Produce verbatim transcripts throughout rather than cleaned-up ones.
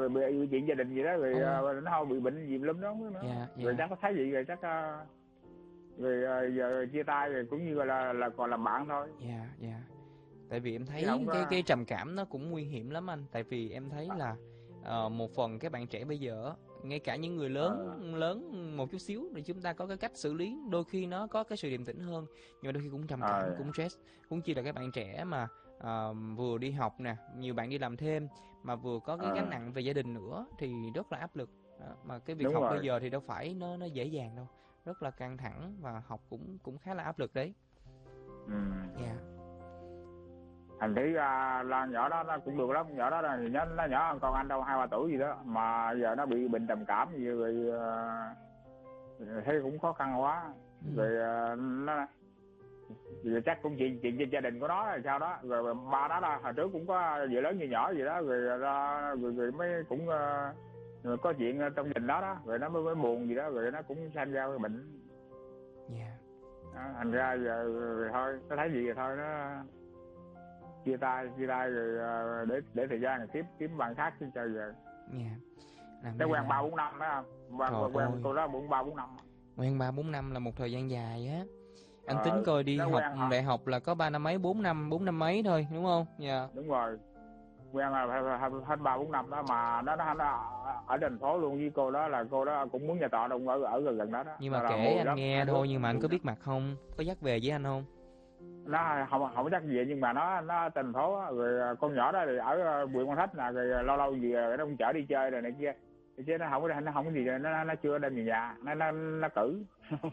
rồi bị chuyện gia đình gì đó, rồi ừ. nó không bị bệnh gì lắm đó nữa. Dạ, dạ. Rồi chắc có thấy gì rồi chắc rồi giờ chia tay rồi cũng như là là còn làm bạn thôi. Dạ, dạ. Tại vì em thấy cái có... cái trầm cảm nó cũng nguy hiểm lắm anh. Tại vì em thấy là uh, một phần các bạn trẻ bây giờ, ngay cả những người lớn à. lớn một chút xíu thì chúng ta có cái cách xử lý, đôi khi nó có cái sự điềm tĩnh hơn, nhưng mà đôi khi cũng trầm cảm, à. cũng stress. Cũng chỉ là các bạn trẻ mà uh, vừa đi học nè, nhiều bạn đi làm thêm mà vừa có cái à. gánh nặng về gia đình nữa thì rất là áp lực. Đó. Mà cái việc Đúng học rồi. bây giờ thì đâu phải nó nó dễ dàng đâu, rất là căng thẳng và học cũng cũng khá là áp lực đấy. Ừ. Yeah. Anh thấy là, là nhỏ đó nó cũng được lắm, nhỏ đó là nó, nó nhỏ hơn con anh đâu, hai ba tuổi gì đó mà giờ nó bị bệnh trầm cảm gì rồi uh, thấy cũng khó khăn quá. Ừ. Rồi uh, nó rồi chắc cũng chuyện chuyện gia đình của nó là sao đó, rồi ba đó là hồi trước cũng có vừa lớn như nhỏ gì đó, rồi rồi, rồi, rồi mới cũng uh, có chuyện trong gia đình đó đó, rồi nó mới, mới buồn gì đó, rồi nó cũng sanh ra cái bệnh. Yeah. Đó, thành ra giờ rồi thôi, nó thấy gì rồi thôi nó chia tay chia tay rồi để để thời gian kiếm kiếm bạn khác chứ chơi giờ. Dạ. Nó quen ba bốn năm đó không? Quen cô đó bốn ba bốn năm. Quen ba bốn năm là một thời gian dài á. Anh ờ, tính coi đi học đại học là có ba năm mấy, bốn năm, bốn năm mấy thôi đúng không? Dạ. Đúng rồi. Quen là hết ba bốn năm đó mà nó nó ở thành phố luôn với cô đó, là cô đó cũng muốn nhà trọ đâu ở ở gần gần đó đó. Nhưng mà là kể anh lắm, nghe thôi, nhưng mà anh có biết mặt không? Có dắt về với anh không? Nó không không dắt về, nhưng mà nó nó thành phố á, rồi con nhỏ đó thì ở huyện Quan Thách nè, rồi lâu lâu gì rồi nó cũng chở đi chơi rồi này kia, chứ nó không có nó không có gì, nó nó chưa đem về nhà, nó nó nó cử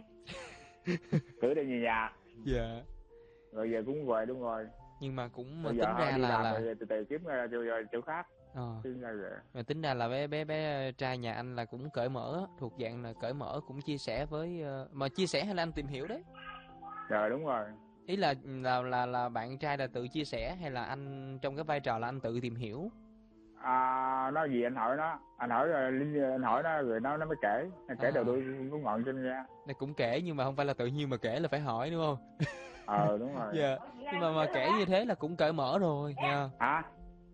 cử đem về nhà. Dạ. Rồi giờ cũng về. Đúng rồi. Nhưng mà cũng rồi tính ra là là rồi từ từ kiếm ra chỗ, chỗ khác. Ờ. Mà tính ra là bé bé bé trai nhà anh là cũng cởi mở, thuộc dạng là cởi mở, cũng chia sẻ với mà chia sẻ hay là anh tìm hiểu đấy? Rồi đúng rồi. Ý là là là là bạn trai là tự chia sẻ hay là anh trong cái vai trò là anh tự tìm hiểu? À, nó gì anh hỏi nó, anh hỏi anh hỏi nó rồi nó nó mới kể, nó kể à. Đầu đuôi cũng ngọn trên ra. Nó cũng kể nhưng mà không phải là tự nhiên mà kể, là phải hỏi đúng không? Ờ đúng rồi. Dạ. Nhưng mà mà kể như thế là cũng cởi mở rồi nha. Hả?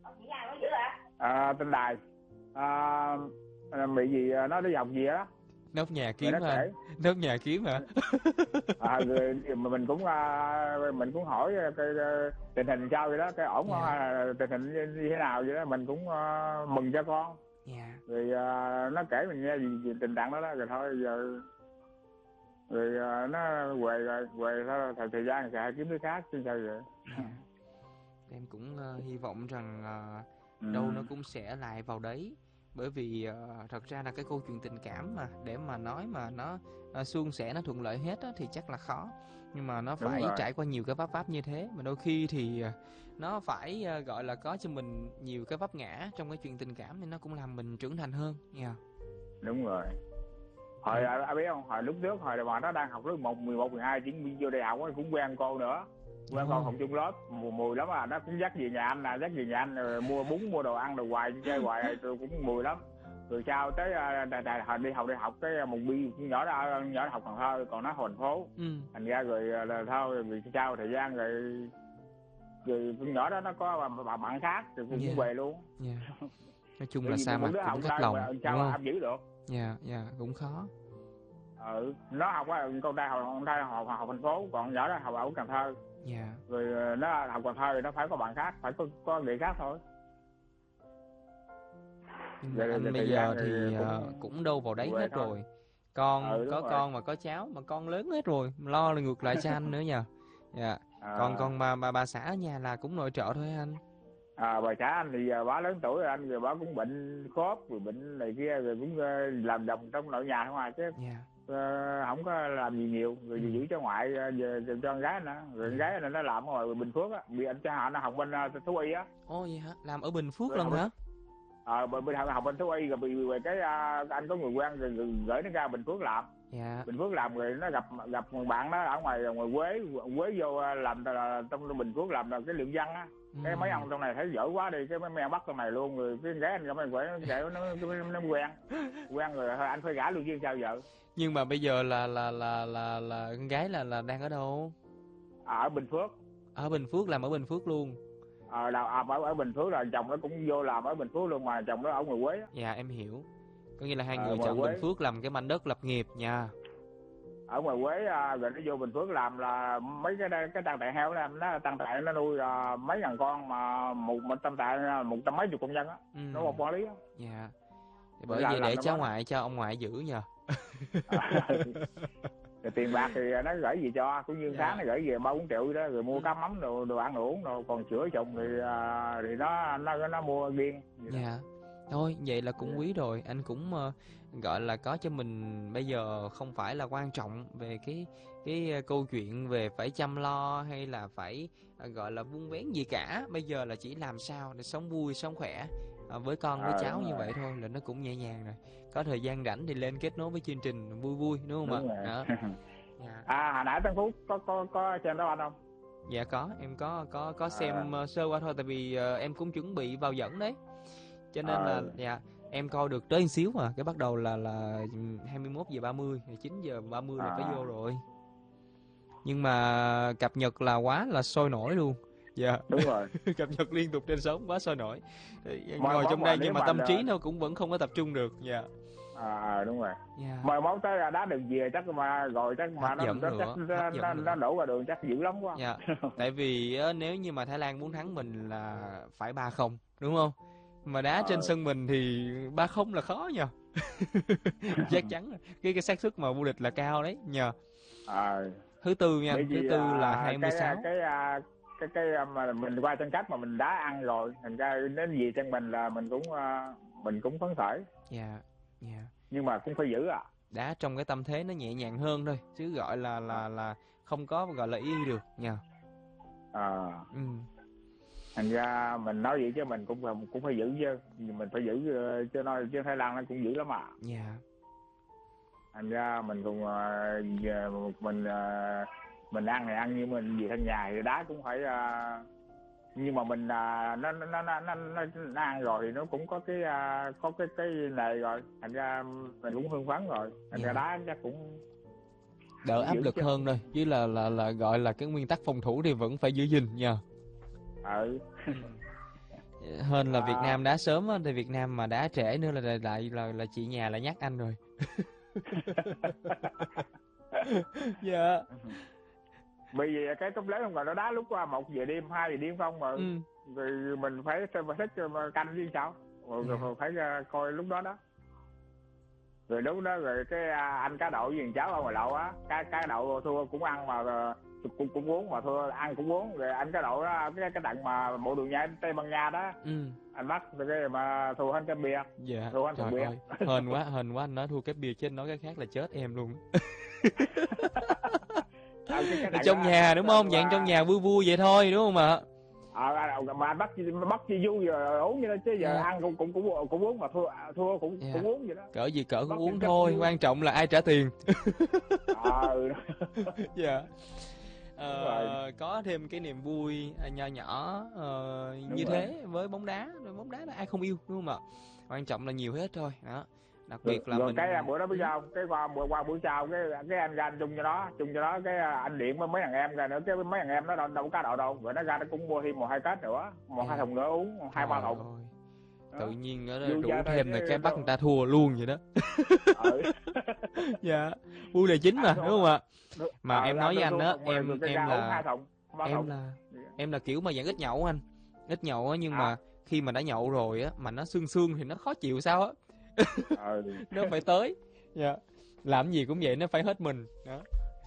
À, tên Đài. À, bị gì nó đi học gì đó. Nóc nhà kiếm hả? Nóc nhà kiếm hả? À, rồi mà mình cũng mình cũng hỏi cái tình hình sao vậy đó, cái ổn không, yeah. Tình hình như thế nào vậy đó, mình cũng uh, mừng cho con. Yeah. Rồi uh, nó kể mình nghe gì, gì tình trạng đó đó, rồi thôi giờ rồi uh, nó quề rồi quề thôi, thời thời gian sẽ kiếm thứ khác chứ sao vậy. Yeah. Em cũng uh, hy vọng rằng uh, ừ. đâu nó cũng sẽ lại vào đấy. Bởi vì uh, thật ra là cái câu chuyện tình cảm mà để mà nói mà nó uh, suôn sẻ, nó thuận lợi hết á, thì chắc là khó. Nhưng mà nó phải trải qua nhiều cái vấp váp như thế. Mà đôi khi thì uh, nó phải uh, gọi là có cho mình nhiều cái vấp ngã trong cái chuyện tình cảm, thì nó cũng làm mình trưởng thành hơn. Yeah. Đúng rồi. Hồi ừ. ai biết không, hồi lúc trước hồi mà nó đang học lớp một, mười một, mười hai, chuẩn bị vô đại học cũng quen cô nữa. Quen oh. con học chung lớp, mùi, mùi lắm à, nó cũng dắt về nhà anh nè, dắt về nhà anh rồi mua bún, mua đồ ăn, đồ hoài, chơi hoài, rồi cũng mùi lắm. Rồi sau tới đại đại hồi đi học đi học cái một bi nhỏ đó, nhỏ đó học Cần Thơ, còn nó thành phố. Ừ. Thành ra rồi là thôi, vì sau thời gian rồi rồi con nhỏ đó nó có bà bạn khác rồi cũng yeah. về luôn. Yeah. Nói chung là xa mặt cũng cách lòng, sao mà giữ được. Dạ, dạ, cũng khó. Ừ, nó học á, con trai học con trai học, học thành phố, còn nhỏ đó học ở Cần Thơ. Dạ. Rồi nó học Cần Thơ thì nó phải có bạn khác, phải có có người khác thôi. Nhưng mà anh bây giờ thì cũng, cũng đâu vào đấy hết thôi. Rồi. Con ừ, có rồi. Con mà có cháu mà con lớn hết rồi, lo là ngược lại cho anh nữa nha. Dạ. À. Còn còn bà bà bà xã ở nhà là cũng nội trợ thôi anh. À, bà xã anh thì giờ bà lớn tuổi rồi anh, rồi bà cũng bệnh khớp rồi bệnh này kia, rồi cũng làm đồng trong nội nhà thôi mà chứ. Yeah. Uh, không có làm gì nhiều, rồi ừ. giữ cho ngoại về cho con gái nữa, rồi con gái này nó làm ở ngoài Bình Phước á, bị anh cha họ nó học bên uh, thú y á. Ồ vậy hả? Làm ở Bình Phước lần hả? Ờ uh, bên học bên thú y rồi bị về cái uh, anh có người quen rồi, rồi gửi nó ra Bình Phước làm. Yeah. Bình Phước làm rồi nó gặp gặp một bạn đó ở ngoài ngoài Quế Quế vô làm trong Bình Phước làm cái luyện văn á. Ừ. Cái mấy ông trong này thấy giỏi quá đi, cái mấy mẹ bắt trong này luôn, rồi cái gái anh trong này quậy nó nó nó quen quen rồi thôi anh phải gả luôn chứ sao vợ. Nhưng mà bây giờ là là là là là con gái là là đang ở đâu? Ở Bình Phước. Ở Bình Phước, làm ở Bình Phước luôn. Ờ, là ở, ở Bình Phước là chồng nó cũng vô làm ở Bình Phước luôn mà chồng nó ở ngoài Quế. Dạ em hiểu. Có nghĩa là hai Ờ, người ngoài chọn Quế. Bình Phước làm cái mảnh đất lập nghiệp nha. Ở ngoài Quế rồi nó vô Bình Phước làm là mấy cái cái trang trại heo nó nó trang trại nó nuôi uh, mấy ngàn con mà một một trang trại một trăm mấy chục công nhân á. Ừ. Nó một quản lý á. Dạ. Bởi vậy để cháu ngoại cho ông ngoại giữ nhờ. Rồi tiền bạc thì nó gửi gì cho, cũng như Dạ. tháng nó gửi về ba bốn triệu đó, rồi mua cá mắm đồ đồ ăn đồ uống đồ, còn sữa chồng thì uh, thì nó nó nó mua riêng. Dạ. Thôi vậy là cũng quý rồi, anh cũng uh, gọi là có cho mình bây giờ không phải là quan trọng về cái cái uh, câu chuyện về phải chăm lo hay là phải uh, gọi là vun vén gì cả, bây giờ là chỉ làm sao để sống vui sống khỏe uh, với con với à, cháu như rồi. Vậy thôi là nó cũng nhẹ nhàng rồi. Có thời gian rảnh thì lên kết nối với chương trình vui vui đúng không ạ? Đó. Dạ. À hồi nãy Tân Phú có có có xem đó anh không? Dạ có, em có có có xem à. sơ qua thôi, tại vì uh, em cũng chuẩn bị vào dẫn đấy. Cho nên à. là dạ em coi được tới một xíu mà cái bắt đầu là là hai mươi mốt giờ ba mươi, chín giờ ba mươi là à. phải vô rồi. Nhưng mà cập nhật là quá là sôi nổi luôn. Dạ. Đúng rồi. Cập nhật liên tục trên sóng quá sôi nổi. Ngồi trong đây nhưng mà tâm trí nó cũng vẫn không có tập trung được. Dạ. À đúng rồi. Yeah. Mời mốt tới đá đường về chắc mà rồi chắc mà nó nó, chắc, nó, nó đổ ra đường chắc dữ lắm quá. Yeah. Tại vì nếu như mà Thái Lan muốn thắng mình là phải ba không đúng không? Mà đá à. trên sân mình thì ba không là khó nhờ. Chắc chắn cái cái xác suất mà vô địch là cao đấy nhờ. À. Thứ tư nha, thứ tư à, là hai mươi sáu. Cái cái cái, cái, cái mà mình qua chân cách mà mình đá ăn rồi, thành ra đến gì chân mình là mình cũng mình cũng phấn khởi. Dạ. Yeah. Yeah. Nhưng mà cũng phải giữ à. Đá trong cái tâm thế nó nhẹ nhàng hơn thôi, chứ gọi là là là không có gọi là y được nha. À. Ừ. Thành ra mình nói vậy chứ mình cũng cũng phải giữ chứ, mình phải giữ chứ nói chứ Thái Lan nó cũng giữ lắm à. Dạ. Yeah. Thành ra mình cũng uh, mình uh, mình ăn thì ăn, nhưng mình về thân nhà thì đá cũng phải uh, nhưng mà mình uh, nó, nó nó nó nó nó ăn rồi thì nó cũng có cái uh, có cái cái này rồi, thành ra mình cũng hưng phấn rồi, thành ra đá chắc cũng đỡ áp lực chứ. Hơn thôi, chứ là là là gọi là cái nguyên tắc phòng thủ thì vẫn phải giữ gìn nha. Ừ. Hơn là à. Việt Nam đá sớm á, thì Việt Nam mà đá trễ nữa là lại là, là là chị nhà lại nhắc anh rồi. Dạ. Bởi vì cái túp lớn không còn nó đá lúc qua một giờ đêm, hai giờ đêm không mà ừ. Rồi mình phải phải thích canh chứ sao, rồi, yeah. rồi phải coi lúc đó đó. Rồi lúc đó rồi cái anh cá đậu với cháu ở ngoài lậu á, cá cá đậu thua cũng ăn mà cũng cũng uống, mà thua ăn cũng uống. Rồi anh cá đậu đó cái cái đặng mà bộ đường nha Tây Ban Nha đó, ừ. anh bắt rồi cái mà thua hết cái bia. Dạ. Thua hết cái bia. Hên quá, hên quá anh nói thua cái bia, chứ nói cái khác là chết em luôn. À, cái, cái trong đó, nhà đúng không? Dạng mà... trong nhà vui vui vậy thôi đúng không ạ? À, mà bắt bắt chi vui giờ uống vậy đó, chứ giờ yeah. ăn cũng cũng cũng cũng uống, mà thua thua cũng yeah. cũng uống vậy đó. Cỡ gì cỡ cũng uống thôi, quan trọng là ai trả tiền. À. Dạ. Ờ, có thêm cái niềm vui nhỏ nhỏ uh, như rồi. Thế với bóng đá, bóng đá là ai không yêu đúng không ạ? Quan trọng là nhiều hết thôi đó. Đặc biệt rồi, là rồi mình cái bữa đó biết sao, cái qua bữa qua buổi sau cái cái anh ra anh chung cho nó chung cho nó cái anh điện với mấy thằng em ra nữa, cái mấy thằng em nó đâu, đâu có cá đậu đâu, rồi nó ra nó cũng mua thêm một hai kết nữa, một yeah. hai thùng nữa uống một, hai ba thùng. Tự nhiên ở đủ thêm là cái bắt người ta thua luôn vậy đó. Ừ. Dạ, vui là chính mà đúng không ạ? Mà à, em nói với anh đó, em em là thùng, em là em là kiểu mà dạng ít nhậu anh, ít nhậu á, nhưng à. mà khi mà đã nhậu rồi á mà nó sương sương thì nó khó chịu sao á. Ừ. Nó phải tới. Yeah. Làm gì cũng vậy, nó phải hết mình đó.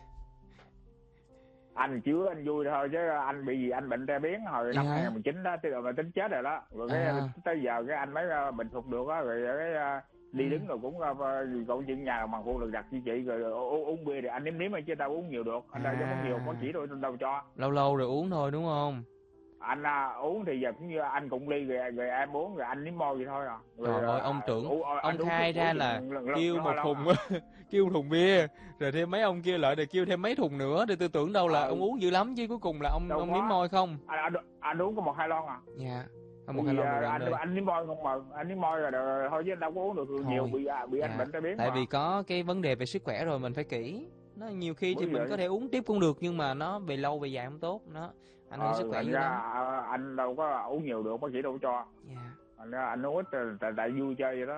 Anh chứa anh vui thôi, chứ anh bị gì anh bệnh tai biến hồi năm hai nghìn mười chín đó, từ mà tính chết rồi đó, rồi cái à. tới giờ cái anh mới bình phục được á, rồi cái đi ừ. đứng rồi cũng cậu chuyện nhà bằng phụ được đặt chi chị, rồi uống, uống bia thì anh nếm nếm chứ đâu uống nhiều được, anh à. đâu có uống nhiều, có chỉ thôi đâu cho. Lâu lâu rồi uống thôi đúng không? Anh à, uống thì giờ cũng như anh cũng ly rồi, rồi em uống rồi anh nếm môi vậy thôi à. Rồi, rồi ông tưởng uh, ông khai ra là kêu một thùng kêu một thùng bia rồi thêm mấy ông kia lại rồi kêu thêm mấy thùng nữa, thì tôi tưởng đâu là ừ. ông uống dữ lắm, chứ cuối cùng là ông đâu ông nếm môi không? Anh, anh, anh uống có một hai lon à. Dạ. Một hai lon rồi anh anh, anh nếm môi không mà anh nếm môi rồi, rồi thôi chứ đâu có uống được thôi. Nhiều bị bị dạ. anh bệnh tai biến. Tại mà. Vì có cái vấn đề về sức khỏe rồi mình phải kỹ. Nó nhiều khi thì mình vậy. Có thể uống tiếp cũng được, nhưng mà nó về lâu về dài không tốt. Nó ảnh hưởng ờ, sức khỏe thành dữ ra lắm. à, anh đâu có uống nhiều được, bác sĩ đâu có cho. Dạ. Thành ra anh uống ít tại, tại vui chơi vậy đó.